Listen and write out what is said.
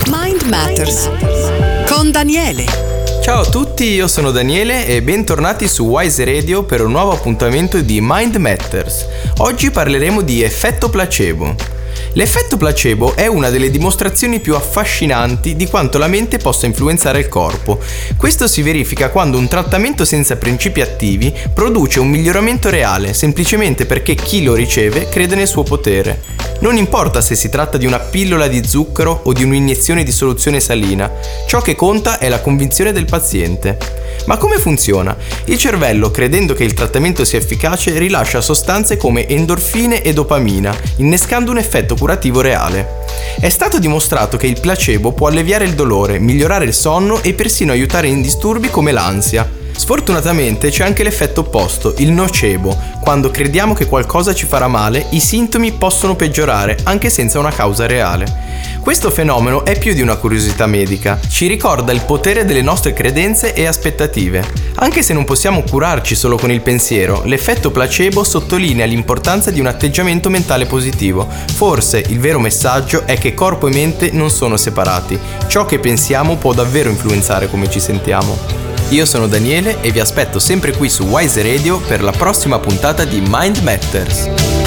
Mind Matters con Daniele. Ciao a tutti, io sono Daniele e bentornati su Wise Radio per un nuovo appuntamento di Mind Matters. Oggi parleremo di effetto placebo. L'effetto placebo è una delle dimostrazioni più affascinanti di quanto la mente possa influenzare il corpo. Questo si verifica quando un trattamento senza principi attivi produce un miglioramento reale, semplicemente perché chi lo riceve crede nel suo potere. Non importa se si tratta di una pillola di zucchero o di un'iniezione di soluzione salina, ciò che conta è la convinzione del paziente. Ma come funziona? Il cervello, credendo che il trattamento sia efficace, rilascia sostanze come endorfine e dopamina, innescando un effetto curativo reale. È stato dimostrato che il placebo può alleviare il dolore, migliorare il sonno e persino aiutare in disturbi come l'ansia. Sfortunatamente c'è anche l'effetto opposto, il nocebo. Quando crediamo che qualcosa ci farà male, i sintomi possono peggiorare anche senza una causa reale. Questo fenomeno è più di una curiosità medica, ci ricorda il potere delle nostre credenze e aspettative. Anche se non possiamo curarci solo con il pensiero, l'effetto placebo sottolinea l'importanza di un atteggiamento mentale positivo. Forse il vero messaggio è che corpo e mente non sono separati. Ciò che pensiamo può davvero influenzare come ci sentiamo. Io sono Daniele e vi aspetto sempre qui su Wise Radio per la prossima puntata di Mind Matters.